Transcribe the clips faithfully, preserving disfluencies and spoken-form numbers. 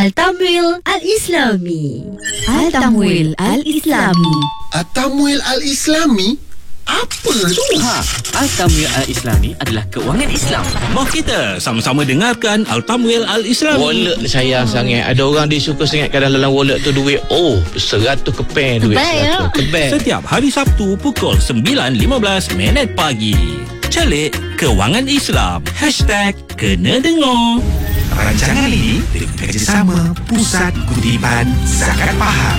Al-Tamwil Al-Islami. Al-Tamwil Al-Islami. Al-Tamwil Al-Islami? Apa tu? Ha, Al-Tamwil Al-Islami adalah keuangan Islam. Mari kita sama-sama dengarkan Al-Tamwil Al-Islami. Wallet ni sayang sangat. Ada orang dia suka sangat kadang dalam wallet tu duit. Oh, seratus kepeng duit. Kebal, ya? Kebal. Setiap hari Sabtu pukul sembilan lima belas minit pagi. Celik Kewangan Islam. Hashtag Kena Dengar. Rancangan ini dengan kerjasama Pusat Kutipan Zakat Pahang.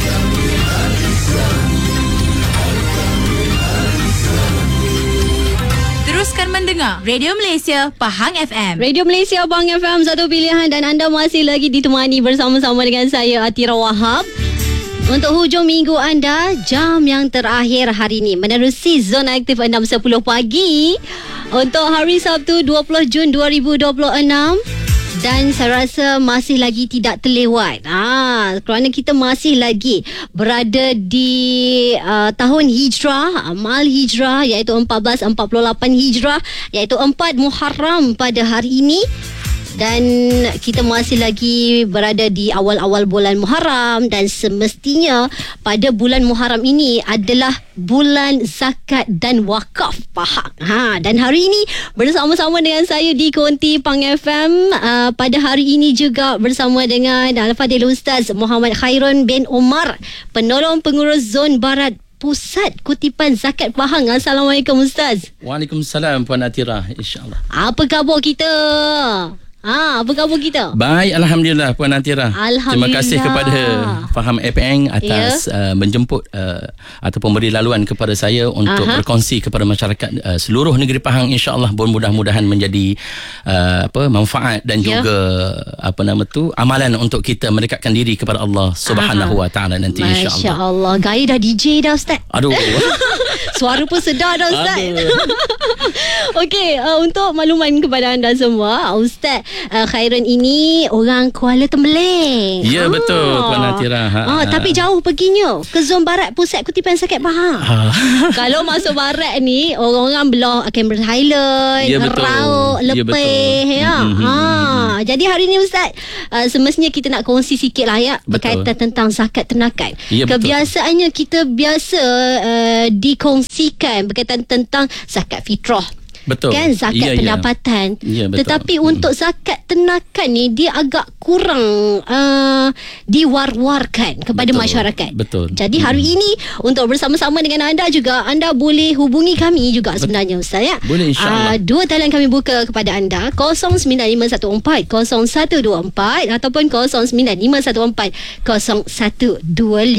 Teruskan mendengar Radio Malaysia Pahang F M. Radio Malaysia Pahang F M, satu pilihan, dan anda masih lagi ditemani bersama-sama dengan saya Atira Wahab. Untuk hujung minggu anda, jam yang terakhir hari ini menerusi zona aktif enam sepuluh pagi untuk hari Sabtu dua puluh Jun dua ribu dua puluh enam. Dan saya rasa masih lagi tidak terlewat ha, kerana kita masih lagi berada di uh, tahun Hijrah, amal Hijrah, iaitu empat belas empat puluh lapan Hijrah, iaitu empat Muharram pada hari ini. Dan kita masih lagi berada di awal-awal bulan Muharram, dan semestinya pada bulan Muharram ini adalah bulan zakat dan wakaf Pahang. Ha, dan hari ini bersama-sama dengan saya di Konti Pahang F M, uh, pada hari ini juga bersama dengan Al-Fadhil Ustaz Muhammad Khairun bin Omar, penolong pengurus Zon Barat Pusat Kutipan Zakat Pahang. Assalamualaikum Ustaz. Waalaikumsalam Puan Atira, insyaAllah. Apa khabar kita? Ha, apa khabar kita? Baik, Alhamdulillah Puan Atira. Alhamdulillah. Terima kasih kepada Faham F M atas yeah. uh, menjemput uh, ataupun beri laluan kepada saya untuk Aha. berkongsi kepada masyarakat uh, seluruh negeri Pahang, insya-Allah mudah-mudahan menjadi uh, apa manfaat dan yeah. juga apa nama tu amalan untuk kita mendekatkan diri kepada Allah Subhanahu Wa Taala nanti, insya-Allah. Masya-Allah, gaya dah D J dah Ustaz. Aduh. Suara pun sedar dah Ustaz. Okey, uh, untuk makluman kepada anda semua, Ustaz uh, Khairun ini orang Kuala Tembeling. Ya, ha. betul Puan Atira. Ha. Ha, tapi jauh perginya ke Zon Barat Pusat Kutipan Zakat Pahang. Ha. Kalau masuk barat ni, orang-orang belah Cameron Highland, ya, Rauk, Lepeh, ya. ya. Mm-hmm. Ha. Jadi hari ni Ustaz, uh, semestinya kita nak kongsi sikit lah ya, betul. berkaitan tentang zakat ternakan. Ya, kebiasaannya kita biasa uh, dikongsikan berkaitan tentang zakat fitrah. Betul. Kan, zakat ya, pendapatan. Ya. Ya, betul. Tetapi hmm. untuk zakat ternakan ni, dia agak kurang uh, diwar-warkan kepada betul. masyarakat. Betul. Jadi hari hmm. ini untuk bersama-sama dengan anda juga, anda boleh hubungi kami juga sebenarnya Ustaz ya. Boleh, insya-Allah. Uh, dua talian kami buka kepada anda, kosong sembilan lima satu empat kosong satu dua empat ataupun kosong sembilan lima satu empat kosong satu dua lima.